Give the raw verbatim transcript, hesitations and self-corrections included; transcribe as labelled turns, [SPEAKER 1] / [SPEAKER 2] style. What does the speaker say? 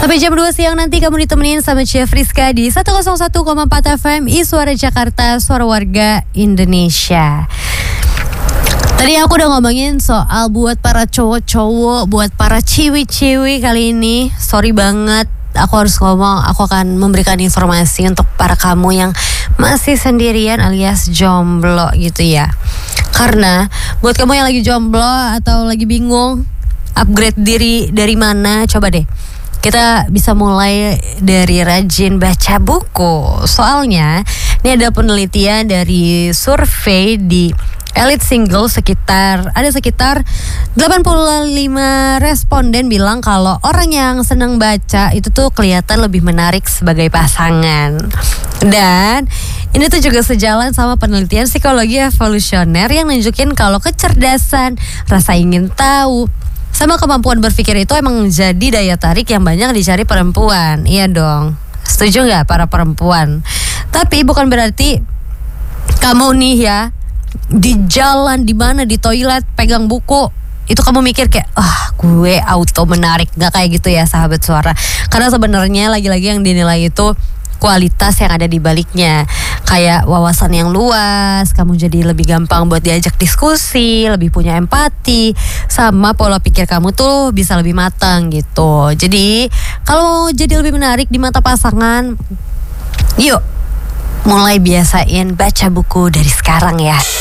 [SPEAKER 1] Sampai jam dua siang nanti kamu ditemenin sama Chef Rizka di seratus satu koma empat F M I Suara Jakarta, Suara Warga Indonesia. Tadi aku udah ngomongin soal buat para cowok-cowok, buat para ciwi-ciwi kali ini. Sorry banget, aku harus ngomong, aku akan memberikan informasi untuk para kamu yang masih sendirian alias jomblo gitu ya. Karena buat kamu yang lagi jomblo atau lagi bingung upgrade diri dari mana, coba deh kita bisa mulai dari rajin baca buku. Soalnya ini ada penelitian dari survei di Elite Single, sekitar ada sekitar delapan puluh lima responden bilang kalau orang yang senang baca itu tuh kelihatan lebih menarik sebagai pasangan. Dan ini tuh juga sejalan sama penelitian psikologi evolusioner yang nunjukin kalau kecerdasan, rasa ingin tahu, sama kemampuan berpikir itu emang jadi daya tarik yang banyak dicari perempuan. Iya dong, setuju gak para perempuan? Tapi bukan berarti kamu nih ya di jalan, di mana, di toilet pegang buku itu kamu mikir kayak ah gue auto menarik. Gak kayak gitu ya sahabat suara. Karena sebenarnya lagi-lagi yang dinilai itu kualitas yang ada di baliknya. Kayak wawasan yang luas, kamu jadi lebih gampang buat diajak diskusi, lebih punya empati, sama pola pikir kamu tuh bisa lebih matang gitu. Jadi kalau jadi lebih menarik di mata pasangan, yuk mulai biasain baca buku dari sekarang ya.